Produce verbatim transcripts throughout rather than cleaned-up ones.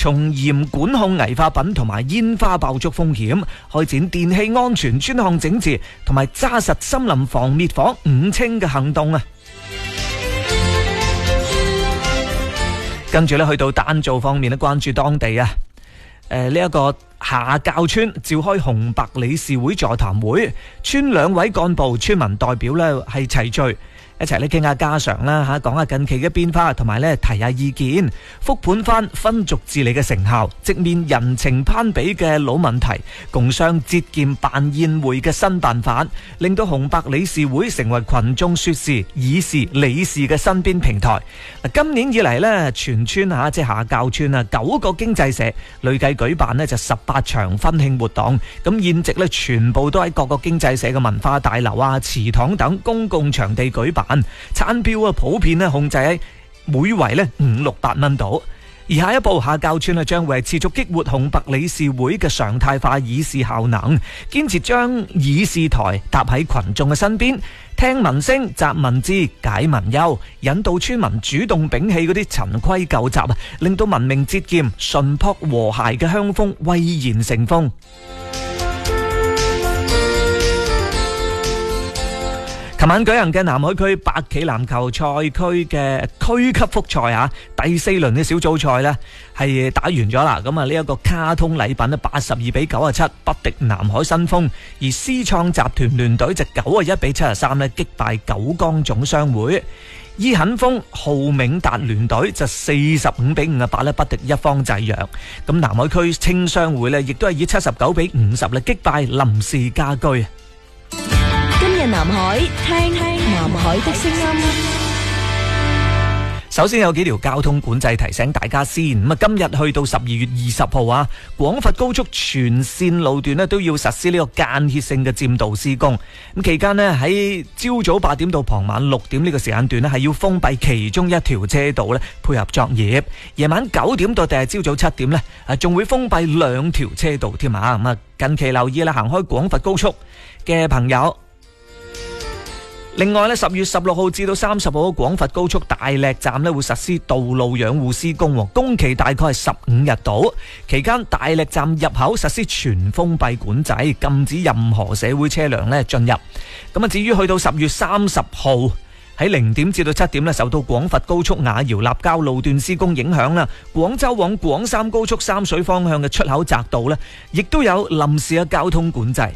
從嚴管控危化品同埋煙花爆竹風險，開展電氣安全專項整治同埋揸實森林防滅火五清嘅行動啊！跟住咧去到丹灶方面咧，關注當地啊，誒呢一個下滘村召開紅白理事會座談會，村兩位幹部、村民代表咧係齊聚。一齊咧傾下家常啦嚇，講下近期嘅變化，同埋咧提下意見，復盤翻分族治理嘅成效，直面人情攀比嘅老問題，共商節儉辦宴會嘅新辦法，令到紅白理事會成為群眾說事、議事、理事嘅身邊平台。嗱，今年以嚟咧，全村嚇即係下滘村啊，九個經濟社累計舉辦咧就十八場婚慶活動，咁宴席咧全部都喺各個經濟社嘅文化大樓啊、祠堂等公共場地舉辦。餐標啊，普遍咧控制喺每圍咧五六百蚊度。而下一步，下滘村啊將會係持續激活紅白理事會嘅常態化議事效能，堅持將議事台搭喺群眾嘅身邊，聽民聲、集民智、解民憂，引導村民主動摒棄嗰啲陳規舊習啊，令到文明節儉、淳樸和諧嘅鄉風蔚然成風。琴晚舉行嘅南海區百企籃球賽區嘅區級複賽啊，第四輪嘅小組賽呢係打完咗啦。咁啊呢一個卡通禮品呢，八十二比九十七不敵南海新豐，而思創集團聯隊就九十一比七十三呢擊敗九江總商會。伊肯豐浩銘達聯隊就四十五比五十八呢不敵一方製藥。咁南海區青商會呢亦都係以七十九比五十呢擊敗林氏家居。 今日南海聽聽南海的聲音。 首先有幾條交通管制提醒大家先。咁啊，今日去到十二月二十號啊，廣佛高速全線路段咧都要實施呢個間歇性嘅佔道施工。咁期間咧喺朝早八點到傍晚六點呢個時間段咧係要封閉其中一條車道咧配合作業。夜晚九點到第日朝早七點咧啊仲會封閉兩條車道添啊。咁啊，近期留意啦，行開廣佛高速嘅朋友。另外咧，十月十六號至到三十號，廣佛高速大瀝站咧會實施道路養護施工，工期大概係十五日度。期間大瀝站入口實施全封閉管制，禁止任何社會車輛咧進入。咁啊，至於去到十月三十號喺零點至到七點咧，受到廣佛高速雅瑤立交路段施工影響啦，廣州往廣三高速三水方向嘅出口匝道咧，亦都有臨時嘅交通管制。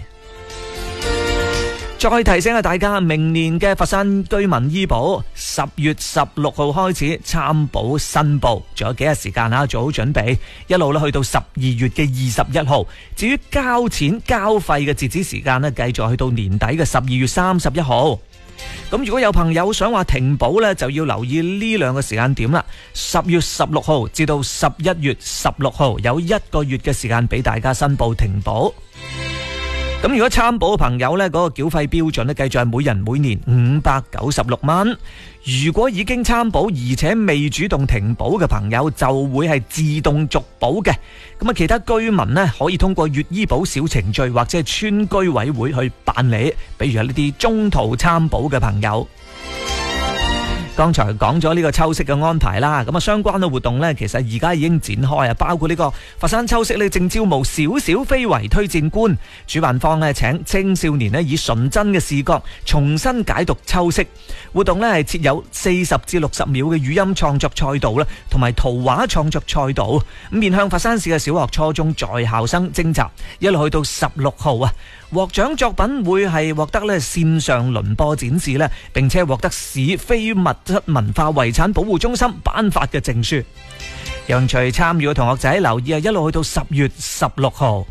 再提醒下大家，明年嘅佛山居民醫保十月十六號開始參保申報，仲有幾日時間啊，做好準備，一路咧去到十二月嘅二十一號。至於交錢交費嘅截止時間咧，繼續去到年底嘅十二月三十一號。咁如果有朋友想話停保呢，就要留意呢兩個時間點啦。十月十六號至到十一月十六號有一個月嘅時間俾大家申報停保。咁如果參保嘅朋友呢，嗰個繳費標準呢，繼續係每人每年五百九十六蚊。如果已經參保而且未主動停保嘅朋友，就會係自動續保嘅。咁啊，其他居民呢，可以通過粵醫保小程序或者係村居委會去辦理。比如係呢啲中途參保嘅朋友。剛才講咗呢個秋色嘅安排啦，咁啊相關嘅活動呢，其實而家已經展開啊，包括呢個佛山秋色呢正招募小小非遺推薦官，主辦方呢請青少年呢以純真嘅視覺重新解讀秋色。活動呢係設有四十至六十秒嘅語音創作賽道啦，同埋圖畫創作賽道，咁面向佛山市嘅小學初中在校生徵集，一路去到十六號啊。獲獎作品會係獲得咧線上輪播展示咧，並且獲得市非物質文化遺產保護中心頒發嘅證書。有興趣參與嘅同學仔留意啊，一路去到十月十六號。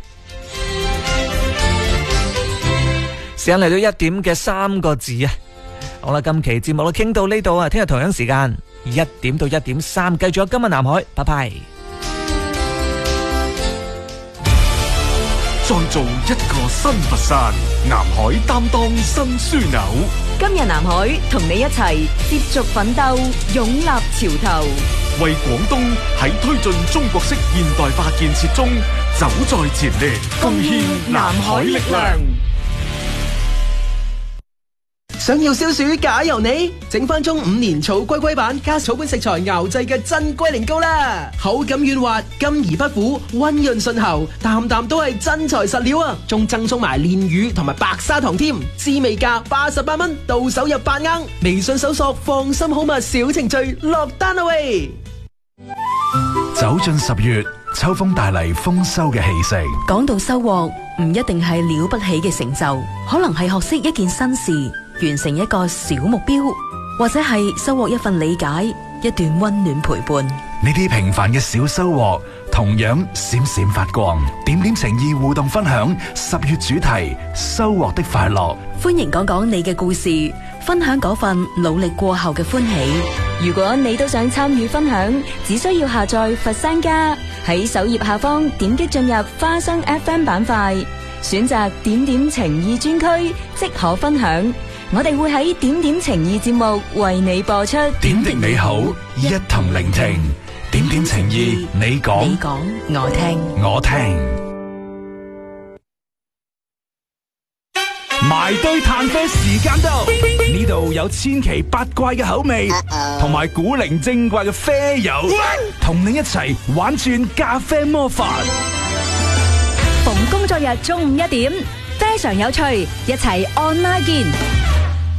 時間嚟到一點嘅三個字啊！好啦，今期節目都傾到呢度啊，聽日同樣時間一點到一點三，繼續有今日南海，拜拜。 再做一個新佛山，南海擔當新樞紐。 今日南海同你一齊接續奮鬥，勇立潮頭， 為廣東喺推進中國式現代化建設中走在前列，貢獻南海力量。 想要消暑假由你，整翻中五年草龜龜版加草本食材熬製嘅真龜苓膏啦，口感軟滑，甘而不苦，溫潤順喉，啖啖都係真材實料啊！仲贈送埋煉乳同埋白砂糖添，滋味價八十八蚊，到手入八盎。微信搜索放心好物小程序落單啦喂！ 走進十月，秋風帶嚟豐收嘅氣息。 講到收穫，唔一定係了不起嘅成就，可能係學識一件新事，完成一個小目標，或者係收穫一份理解，一段溫暖陪伴。 呢啲平凡嘅小收穫，同樣閃閃發光。點點情意互動分享十月主題：收穫的快樂。 歡迎講講你嘅故事，分享嗰份努力過後嘅歡喜。 如果你都想參與分享，只需要下載佛山家，喺首頁下方點擊進入花生 F M 板塊，選擇點點情意專區，即可分享。我哋會喺點點情意節目為你播出。 點滴美好，一同聆聽。點點情意，你講， 你講，我聽， 我聽。 埋堆嘆啡時間到，呢度有千奇百怪嘅口味，同埋古靈精怪嘅啡友，同你一齊玩轉咖啡魔法。 逢工作日中午一點，非常有趣，一齊 online 見。